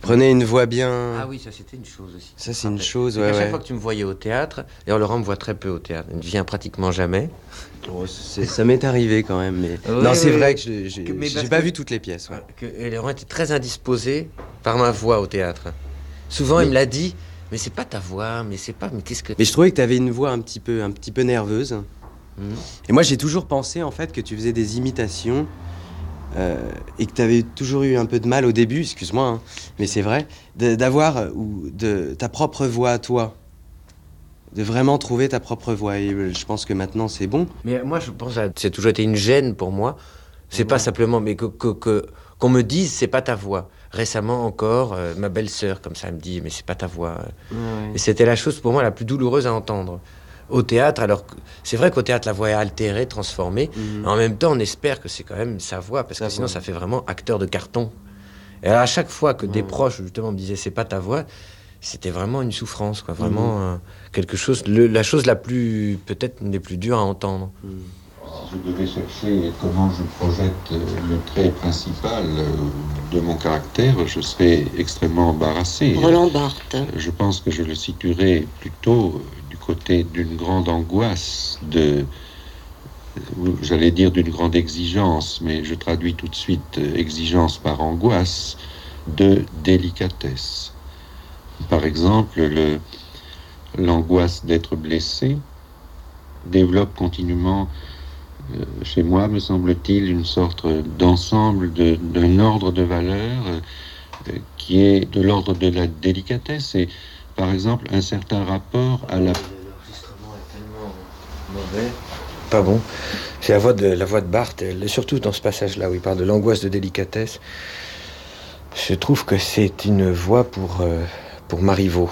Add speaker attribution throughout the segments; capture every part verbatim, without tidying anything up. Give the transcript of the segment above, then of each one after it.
Speaker 1: prenais une voix bien...
Speaker 2: Ah oui, ça c'était une chose aussi.
Speaker 1: Ça c'est une chose, ouais,
Speaker 2: à chaque
Speaker 1: ouais.
Speaker 2: fois que tu me voyais au théâtre, d'ailleurs Laurent me voit très peu au théâtre, il ne vient pratiquement jamais.
Speaker 1: Oh, ça m'est arrivé quand même, mais...
Speaker 2: Oui,
Speaker 1: non, c'est
Speaker 2: oui,
Speaker 1: vrai
Speaker 2: oui.
Speaker 1: que je
Speaker 2: Que-
Speaker 1: j'ai pas que... vu toutes les pièces. Ouais.
Speaker 2: Que, et Laurent était très indisposé par ma voix au théâtre. Souvent
Speaker 1: mais...
Speaker 2: il me l'a dit, mais c'est pas ta voix, mais c'est pas... Mais qu'est-ce que...
Speaker 1: Mais je trouvais que tu avais une voix un petit peu, un petit peu nerveuse. Mmh. Et moi j'ai toujours pensé en fait que tu faisais des imitations euh, et que tu avais toujours eu un peu de mal au début, excuse-moi, hein, mais c'est vrai, d'avoir ou de ta propre voix à toi. De vraiment trouver ta propre voix. Et je pense que maintenant, c'est bon.
Speaker 2: Mais moi, je pense que c'est toujours été une gêne pour moi. C'est ouais. pas simplement, mais que, que, que, qu'on me dise, c'est pas ta voix. Récemment encore, euh, ma belle-sœur, comme ça, elle me dit, mais c'est pas ta voix. Ouais. Et c'était la chose pour moi la plus douloureuse à entendre. Au théâtre, alors que c'est vrai qu'au théâtre, la voix est altérée, transformée. Mmh. En même temps, on espère que c'est quand même sa voix, parce que ça sinon, voix. Ça fait vraiment acteur de carton. Et alors, à chaque fois que ouais. des proches, justement, me disaient, c'est pas ta voix, c'était vraiment une souffrance, quoi. Vraiment mmh. euh, quelque chose, le, la chose la plus, peut-être, des plus dures à entendre.
Speaker 3: Mmh. Si je devais chercher comment je projette le trait principal de mon caractère, je serais extrêmement embarrassé.
Speaker 4: Roland Barthes.
Speaker 3: Je pense que je le situerais plutôt du côté d'une grande angoisse, de, j'allais dire d'une grande exigence, mais je traduis tout de suite exigence par angoisse, de délicatesse. Par exemple, le, l'angoisse d'être blessé développe continuellement euh, chez moi, me semble-t-il, une sorte d'ensemble de, d'un ordre de valeurs euh, qui est de l'ordre de la délicatesse et, par exemple, un certain rapport à la...
Speaker 2: L'enregistrement est tellement mauvais. Pas bon. C'est la voix de, la voix de Barthes, elle, surtout dans ce passage-là où il parle de l'angoisse de délicatesse. Je trouve que c'est une voix pour... Euh, pour Marivaux.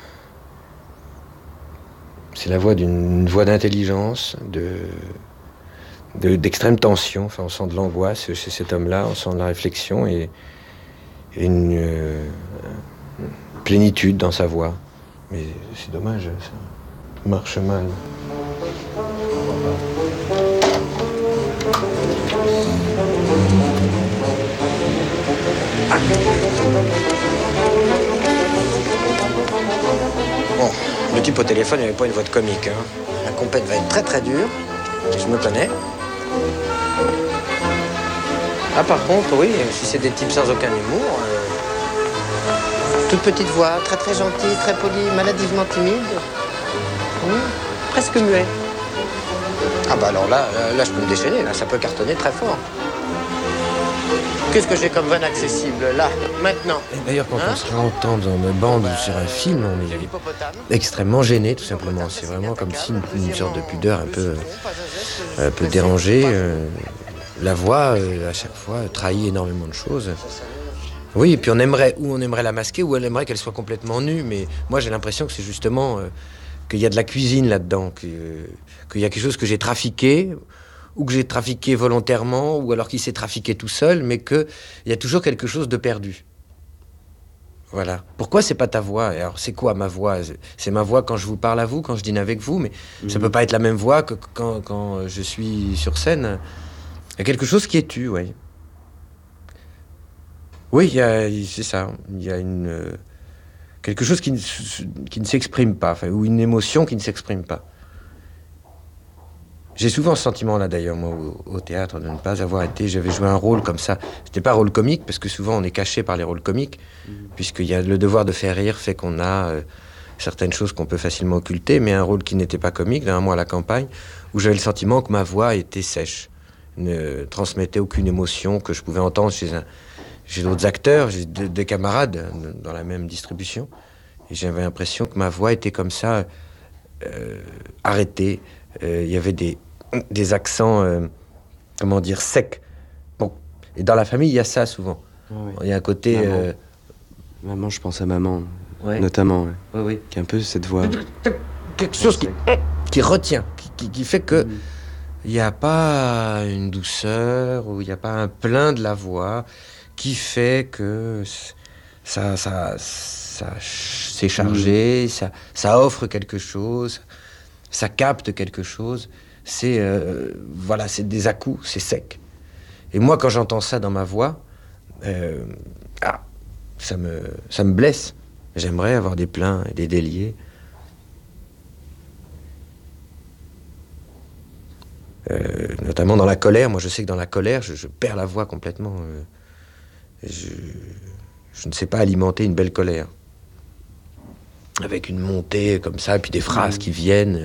Speaker 2: C'est la voix d'une voix d'intelligence, de, de, d'extrême tension. Enfin, on sent de l'angoisse chez cet homme-là, on sent de la réflexion et, et une euh, plénitude dans sa voix. Mais c'est dommage, ça marche mal. Ah. Bon, le type au téléphone, il n'avait pas une voix de comique. Hein. La compète va être très très dure. Je me connais. Ah, par contre, oui, si c'est des types sans aucun humour, euh, toute petite voix, très très gentille, très polie, maladivement timide, oui, presque muet. Ah bah alors là, là, je peux me déchaîner, là, ça peut cartonner très fort. Qu'est-ce que j'ai comme vanne accessible, là, maintenant? Et d'ailleurs, quand hein on se entend dans une bande bah, ou sur un film, on est extrêmement gêné, tout simplement. C'est vraiment comme si une, une sorte de pudeur un peu, euh, un peu dérangée. Euh, la voix, euh, à chaque fois, trahit énormément de choses. Oui, et puis on aimerait, ou on aimerait la masquer, ou on aimerait qu'elle soit complètement nue. Mais moi, j'ai l'impression que c'est justement euh, qu'il y a de la cuisine là-dedans, que, euh, qu'il y a quelque chose que j'ai trafiqué, ou que j'ai trafiqué volontairement, ou alors qu'il s'est trafiqué tout seul, mais qu'il y a toujours quelque chose de perdu. Voilà. Pourquoi c'est pas ta voix? Alors c'est quoi ma voix? C'est ma voix quand je vous parle à vous, quand je dîne avec vous, mais mmh. ça peut pas être la même voix que quand, quand je suis sur scène. Il y a quelque chose qui est tu, oui. Oui, il y a, c'est ça. Il y a une, euh, quelque chose qui ne, qui ne s'exprime pas, enfin, ou une émotion qui ne s'exprime pas. J'ai souvent ce sentiment-là, d'ailleurs, moi, au, au théâtre, de ne pas avoir été... J'avais joué un rôle comme ça. C'était pas un rôle comique, parce que souvent, on est caché par les rôles comiques, mmh. puisqu'il y a le devoir de faire rire, fait qu'on a euh, certaines choses qu'on peut facilement occulter, mais un rôle qui n'était pas comique, d'un mois à la campagne, où j'avais le sentiment que ma voix était sèche, ne transmettait aucune émotion que je pouvais entendre chez, un, chez d'autres acteurs, j'ai des, des camarades dans la même distribution, et j'avais l'impression que ma voix était comme ça, euh, arrêtée. Il euh, y avait des, des accents, euh, comment dire, secs. Bon. Et dans la famille, il y a ça souvent. Il oui, oui. y a un côté...
Speaker 1: Maman.
Speaker 2: Euh...
Speaker 1: Maman, je pense à maman,
Speaker 2: ouais.
Speaker 1: notamment. Ouais.
Speaker 2: Oui, oui.
Speaker 1: Qui a un peu cette voix...
Speaker 2: Quelque chose qui, qui retient, qui, qui, qui fait que il n'y a pas une douceur, ou il n'y a pas un plein de la voix qui fait que ça, ça, ça, c'est chargé, mmh. ça, ça offre quelque chose... ça capte quelque chose, c'est euh, voilà, c'est des à-coups, c'est sec. Et moi, quand j'entends ça dans ma voix, euh, ah, ça me, ça me blesse. J'aimerais avoir des pleins et des déliés. Euh, notamment dans la colère. Moi, je sais que dans la colère, je, je perds la voix complètement. Euh, je, je ne sais pas alimenter une belle colère. Avec une montée comme ça, et puis des phrases qui viennent.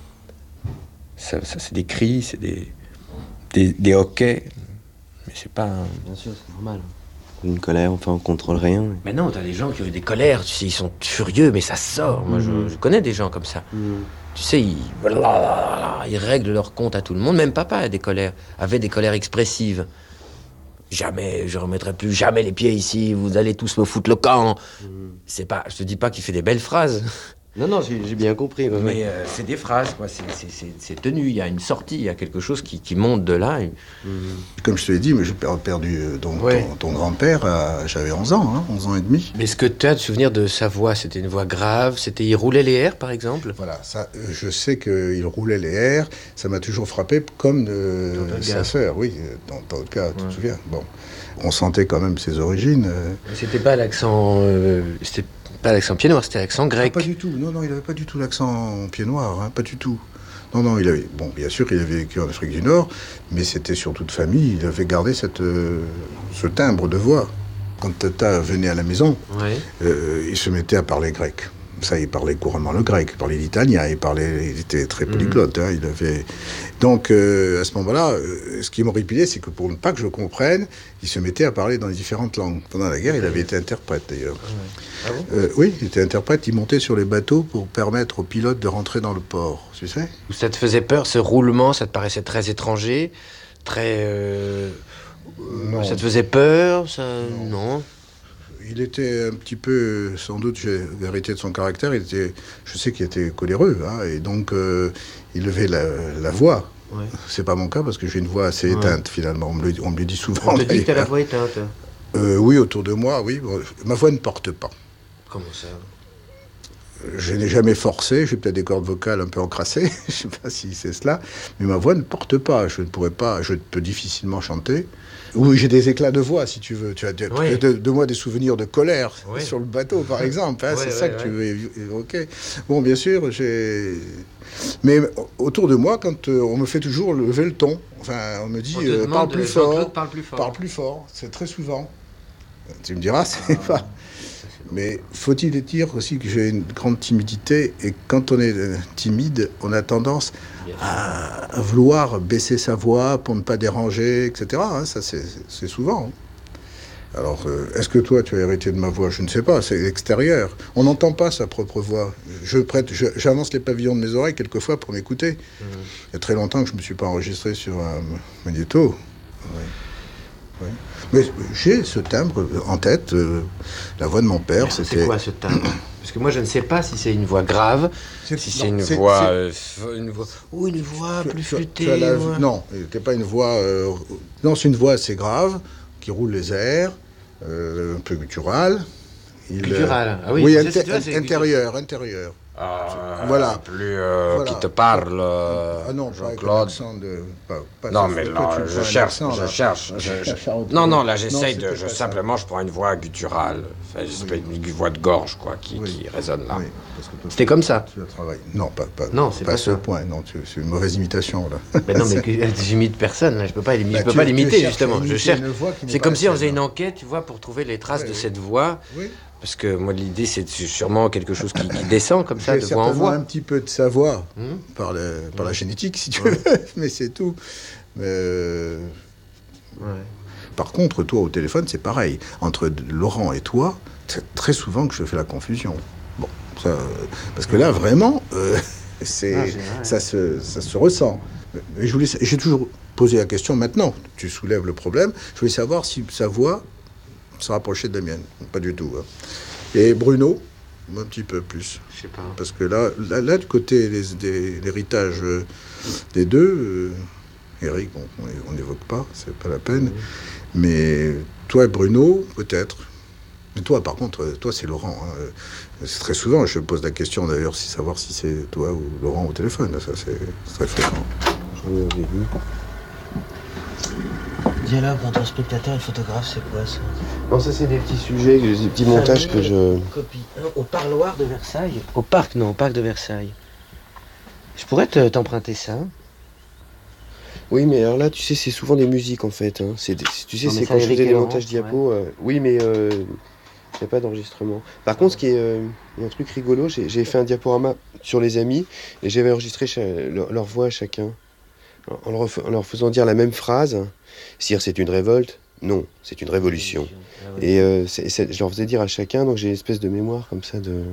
Speaker 2: Ça, ça c'est des cris, c'est des, des, des hoquets. Mais c'est pas... Un...
Speaker 1: Bien sûr, c'est normal. Une colère, enfin, on contrôle rien. Mais,
Speaker 2: mais non, t'as des gens qui ont eu des colères, tu sais, ils sont furieux, mais ça sort. Moi, mmh. je, je connais des gens comme ça. Mmh. Tu sais, ils, ils règlent leur compte à tout le monde. Même papa a des colères, avait des colères expressives. Jamais, je remettrai plus jamais les pieds ici, vous allez tous me foutre le camp. Mmh. C'est pas, je te dis pas qu'il fait des belles phrases.
Speaker 1: Non, non, j'ai, j'ai bien compris. Ouais.
Speaker 2: Mais euh, c'est des phrases, quoi. C'est, c'est, c'est, c'est tenu, il y a une sortie, il y a quelque chose qui, qui monte de là. Et...
Speaker 4: Mmh. Comme je te l'ai dit, mais j'ai perdu ton, ouais. ton, ton grand-père, à, j'avais onze ans, hein, onze ans et demi.
Speaker 2: Mais est-ce que tu as de souvenir de sa voix? C'était une voix grave? C'était, il roulait les airs, par exemple?
Speaker 4: Voilà, ça, je sais qu'il roulait les airs, ça m'a toujours frappé, comme de sa sœur, oui, dans, dans le cas, tu ouais. te souviens. Bon, on sentait quand même ses origines. Euh...
Speaker 2: C'était pas l'accent... Euh, c'était... Pas l'accent pied noir, c'était l'accent grec.
Speaker 4: Ah, pas du tout, non, non, il n'avait pas du tout l'accent pied noir, hein, pas du tout. Non, non, il avait, bon, bien sûr, il avait vécu en Afrique du Nord, mais c'était surtout de famille, il avait gardé cette, euh, ce timbre de voix. Quand Tata venait à la maison, ouais. euh, il se mettait à parler grec. Ça, il parlait couramment le grec, il parlait l'italien, il, parlait, il était très polyglotte. Mmh. Hein, il avait... Donc, euh, à ce moment-là, euh, ce qui m'horripilait, c'est que pour ne pas que je comprenne, il se mettait à parler dans les différentes langues. Pendant la guerre, il avait été interprète, d'ailleurs.
Speaker 2: Ah bon ?
Speaker 4: euh, oui, il était interprète, il montait sur les bateaux pour permettre aux pilotes de rentrer dans le port, tu sais ?
Speaker 2: Ça te faisait peur, ce roulement, ça te paraissait très étranger, très... Euh...
Speaker 4: Non.
Speaker 2: Ça te faisait peur, ça... Non. non.
Speaker 4: Il était un petit peu, sans doute, j'ai la vérité de son caractère, il était, je sais qu'il était coléreux, hein, et donc euh, il levait la, la voix. Ouais. C'est pas mon cas parce que j'ai une voix assez ouais. éteinte, finalement. On me, le, on me le dit souvent.
Speaker 2: On te dit que t'as la voix éteinte
Speaker 4: euh, Oui, autour de moi, oui. Ma voix ne porte pas.
Speaker 2: Comment ça ?
Speaker 4: Je n'ai jamais forcé, j'ai peut-être des cordes vocales un peu encrassées, je ne sais pas si c'est cela, mais ma voix ne porte pas. Je ne pourrais pas, je peux difficilement chanter. Oui, j'ai des éclats de voix, si tu veux. Tu as de, oui. de, de moi des souvenirs de colère oui. sur le bateau, par exemple. Hein, oui, c'est oui, ça oui, que oui. tu veux évoquer. Bon, bien sûr, j'ai... Mais autour de moi, quand euh, on me fait toujours lever le ton, enfin, on me dit, on euh, parle, plus fort,
Speaker 2: parle plus fort.
Speaker 4: Parle plus fort. C'est très souvent. Tu me diras, c'est ah, pas... Mais faut-il dire aussi que j'ai une grande timidité, et quand on est timide, on a tendance à, à vouloir baisser sa voix pour ne pas déranger, et cetera. Hein, ça, c'est, c'est souvent. Alors, euh, est-ce que toi, tu as hérité de ma voix ? Je ne sais pas, c'est extérieur. On n'entend pas sa propre voix. Je prête, je, j'avance les pavillons de mes oreilles quelquefois pour m'écouter. Mmh. Il y a très longtemps que je ne me suis pas enregistré sur un magnéto. Oui. Oui. Mais j'ai ce timbre en tête, euh, la voix de mon père, c'était...
Speaker 2: C'est quoi ce timbre ? Parce que moi je ne sais pas si c'est une voix grave, c'est... si c'est, non, une, c'est, voix, c'est... Euh, une voix... Ou une voix tu, plus flûtée. Tu, tu la... ouais.
Speaker 4: Non, c'était pas une voix... Euh... Non, c'est une voix assez grave, qui roule les airs, euh, un peu gutturale.
Speaker 2: Il, gutturale, ah oui.
Speaker 4: Oui, inter- vois, c'est intérieur, intérieur.
Speaker 2: Ah,
Speaker 4: voilà.
Speaker 2: Plus euh, voilà. Qui te parle, euh,
Speaker 4: ah non,
Speaker 2: Jean-Claude.
Speaker 4: De, pas, pas
Speaker 2: non, mais là, je cherche, je cherche, je, je, je... Non, non, là, j'essaye non, de... Je, simplement, ça. je prends une voix gutturale. Enfin, oui. Une voix de gorge, quoi, qui, oui. qui résonne là. Oui, parce que toi, c'était comme ça.
Speaker 4: Tu travailles. Non, pas, pas,
Speaker 2: non, c'est
Speaker 4: pas,
Speaker 2: pas
Speaker 4: à ce point. Non, tu, c'est une mauvaise imitation, là.
Speaker 2: Mais non, mais j'imite personne, là. Je peux pas, bah, je peux pas l'imiter, justement. Je cherche. C'est comme si on faisait une enquête, tu vois, pour trouver les traces de cette voix. Parce que moi, l'idée, c'est sûrement quelque chose qui, qui descend comme ça, de voix en voix.
Speaker 4: Un petit peu de sa voix, mmh. par, le, par mmh. la génétique, si tu veux, ouais. mais c'est tout. Euh... Ouais. Par contre, toi, au téléphone, c'est pareil. Entre Laurent et toi, c'est très souvent que je fais la confusion. Bon, ça, parce que là, vraiment, euh, c'est, ah, ça, se, ça se ressent. Mais je voulais, j'ai toujours posé la question, maintenant, tu soulèves le problème, je voulais savoir si sa voix se rapprocher de la mienne. Pas du tout. Hein. Et Bruno, un petit peu plus.
Speaker 2: Je sais pas.
Speaker 4: Parce que là, là, là du côté des, des, l'héritage euh, des deux, euh, Eric, bon, on n'évoque pas, c'est pas la peine. Mmh. Mais toi et Bruno, peut-être. Mais toi, par contre, toi, c'est Laurent. Hein. C'est très souvent, je pose la question d'ailleurs, si savoir si c'est toi ou Laurent au téléphone. Ça, c'est, c'est très fréquent.
Speaker 2: Dialogue entre spectateur et photographe, c'est quoi ça?
Speaker 1: Non, ça c'est des petits sujets, des petits montages que je...
Speaker 2: Copie. Au parloir de Versailles. Au parc, non, au parc de Versailles. Je pourrais te, t'emprunter ça.
Speaker 1: Oui, mais alors là, tu sais, c'est souvent des musiques en fait. Hein. C'est des, tu sais,
Speaker 2: non,
Speaker 1: c'est quand je faisais des montages diapos. Ouais. Euh, oui, mais il euh, n'y a pas d'enregistrement. Par contre, ce qui est, euh, y a un truc rigolo, j'ai, j'ai fait un diaporama sur les amis et j'avais enregistré cha- leur, leur voix à chacun. En leur, en leur faisant dire la même phrase. Sire, c'est une révolte? Non, c'est une révolution. Ah ouais. Et euh, c'est, c'est, je leur faisais dire à chacun, donc j'ai une espèce de mémoire comme ça de...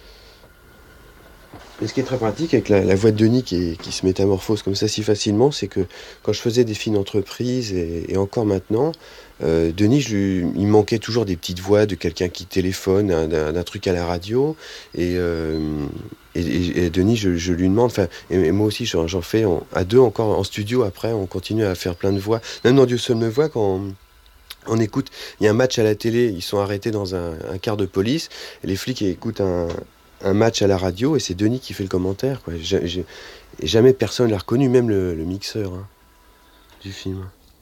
Speaker 1: Et ce qui est très pratique avec la, la voix de Denis qui, est, qui se métamorphose comme ça si facilement, c'est que quand je faisais des films d'entreprise et, et encore maintenant, euh, Denis, je lui, il manquait toujours des petites voix de quelqu'un qui téléphone, un, d'un, d'un truc à la radio. Et, euh, et, et, et Denis, je, je lui demande, enfin, et, et moi aussi j'en, j'en fais en, à deux encore en studio après, on continue à faire plein de voix. Même dans Dieu seul me voit, quand on, on écoute, il y a un match à la télé, ils sont arrêtés dans un, un car de police, et les flics écoutent un... un match à la radio et c'est Denis qui fait le commentaire, quoi. J'ai, j'ai, jamais personne l'a reconnu, même le, le mixeur hein, du film.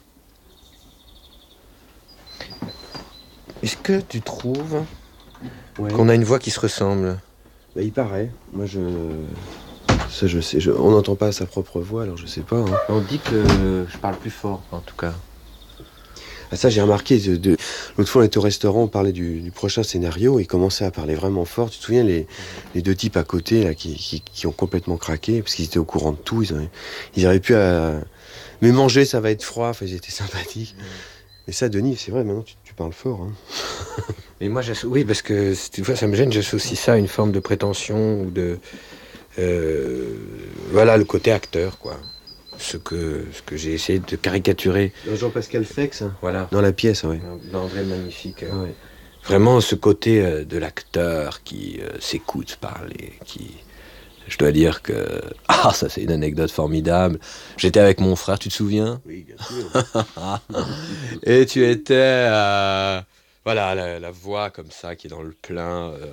Speaker 2: Est-ce que tu trouves ouais. qu'on a une voix qui se ressemble?
Speaker 1: Bah, il paraît. Moi, je... Ça, je sais. Je... On n'entend pas sa propre voix, alors je sais pas. Hein.
Speaker 2: On dit que je parle plus fort, en tout cas.
Speaker 1: Ah, ça, j'ai remarqué. De, de... L'autre fois, on était au restaurant, on parlait du, du prochain scénario, et ils commençaient à parler vraiment fort. Tu te souviens, les, les deux types à côté, là, qui, qui, qui ont complètement craqué, parce qu'ils étaient au courant de tout. Ils avaient, ils avaient pu à... Mais manger, ça va être froid. Enfin, ils étaient sympathiques. Mais ça, Denis, c'est vrai, maintenant, tu, tu parles fort. Hein.
Speaker 2: Mais moi, oui, parce que des fois, ça me gêne, j'associe ça à une forme de prétention, ou de... Euh, voilà, le côté acteur, quoi. Ce que, ce que j'ai essayé de caricaturer.
Speaker 1: Jean-Pascal Fex, hein.
Speaker 2: Voilà.
Speaker 1: Dans la pièce, oui.
Speaker 2: Dans André le Magnifique.
Speaker 1: Ah, ouais.
Speaker 2: Vraiment ce côté euh, de l'acteur qui euh, s'écoute parler, qui... Je dois dire que... Ah, ça c'est une anecdote formidable. J'étais avec mon frère, tu te souviens?
Speaker 1: Oui, bien sûr.
Speaker 2: Et tu étais... Euh, voilà, la, la voix comme ça qui est dans le plein. Euh...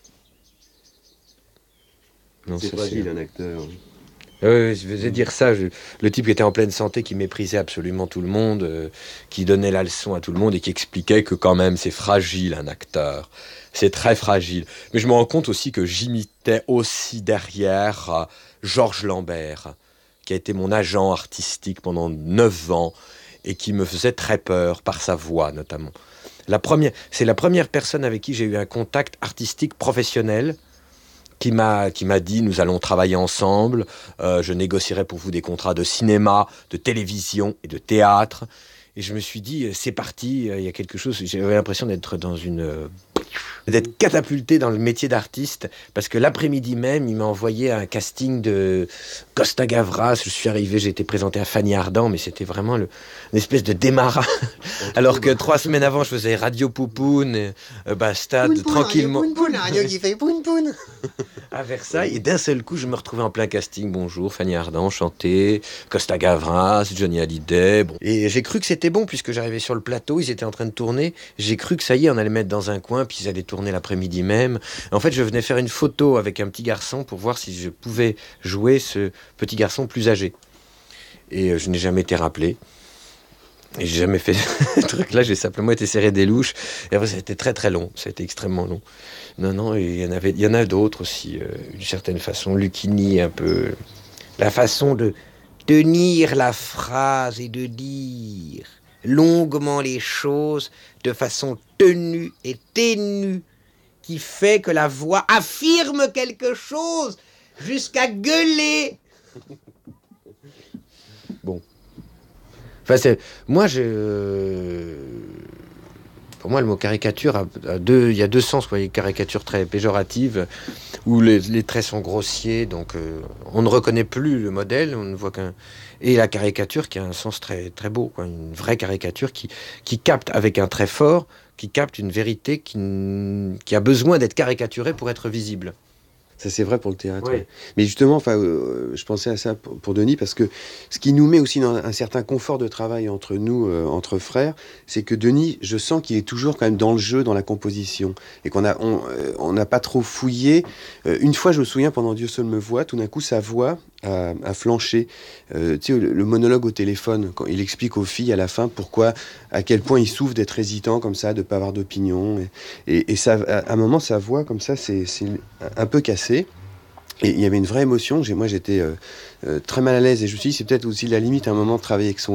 Speaker 1: Non, c'est fragile, c'est... un acteur.
Speaker 2: Oui, je faisais dire ça. Je, le type qui était en pleine santé, qui méprisait absolument tout le monde, euh, qui donnait la leçon à tout le monde et qui expliquait que quand même c'est fragile un acteur. C'est très fragile. Mais je me rends compte aussi que j'imitais aussi derrière euh, Georges Lambert, qui a été mon agent artistique pendant neuf ans et qui me faisait très peur par sa voix notamment. La première, c'est la première personne avec qui j'ai eu un contact artistique professionnel. Qui m'a, qui m'a dit, nous allons travailler ensemble, euh, je négocierai pour vous des contrats de cinéma, de télévision et de théâtre. Et je me suis dit, c'est parti, il y a quelque chose, j'avais l'impression d'être dans une... Euh, d'être catapulté dans le métier d'artiste, parce que l'après-midi même, il m'a envoyé un casting de Costa Gavras. Je suis arrivé, j'ai été présenté à Fanny Ardant, mais c'était vraiment le, une espèce de démarrage. Alors que trois semaines avant, je faisais Radio Poupoune, euh, Bastade, poun, poun, tranquillement. Poun, poun, radio qui fait poun, poun. À Versailles, et d'un seul coup, je me retrouvais en plein casting. Bonjour, Fanny Ardant, chantée, Costa Gavras, Johnny Hallyday. Bon. Et j'ai cru que c'était bon, puisque j'arrivais sur le plateau, ils étaient en train de tourner. J'ai cru que ça y est, on allait mettre dans un coin, puis ils allaient tourner l'après-midi même. En fait, je venais faire une photo avec un petit garçon pour voir si je pouvais jouer ce petit garçon plus âgé. Et euh, je n'ai jamais été rappelé. Et j'ai jamais fait ce truc-là, j'ai simplement été serré des louches. Et après, ça a été très très long, ça a été extrêmement long. Non, non, et il y en avait, il y en a d'autres aussi, euh, d'une certaine façon. Lucchini, un peu. La façon de tenir la phrase et de dire longuement les choses de façon tenue et ténue, qui fait que la voix affirme quelque chose jusqu'à gueuler. Bon. Enfin, c'est... Moi, je... Pour moi, le mot caricature a, a deux... Il y a deux sens, quoi. Il y a une caricature très péjorative, où les, les traits sont grossiers, donc euh, on ne reconnaît plus le modèle, on ne voit qu'un... Et la caricature qui a un sens très, très beau, quoi. Une vraie caricature qui, qui capte avec un trait fort, qui capte une vérité qui, qui a besoin d'être caricaturée pour être visible.
Speaker 1: Ça, c'est vrai pour le théâtre.
Speaker 2: Oui.
Speaker 1: Ouais. Mais justement, enfin, euh, je pensais à ça pour, pour Denis, parce que ce qui nous met aussi dans un certain confort de travail entre nous, euh, entre frères, c'est que Denis, je sens qu'il est toujours quand même dans le jeu, dans la composition, et qu'on a, on, euh, on n'a pas trop fouillé. Euh, une fois, je me souviens, pendant Dieu seul me voit, tout d'un coup, sa voix, à, à flancher. Euh, tu sais, le, le monologue au téléphone, quand il explique aux filles à la fin pourquoi, à quel point il souffre d'être hésitant comme ça, de pas avoir d'opinion. Et, et, et ça, à un moment, sa voix comme ça, c'est, c'est un peu cassée. Et il y avait une vraie émotion. J'ai, moi, j'étais euh, euh, très mal à l'aise. Et je me suis dit, c'est peut-être aussi la limite à un moment de travailler avec son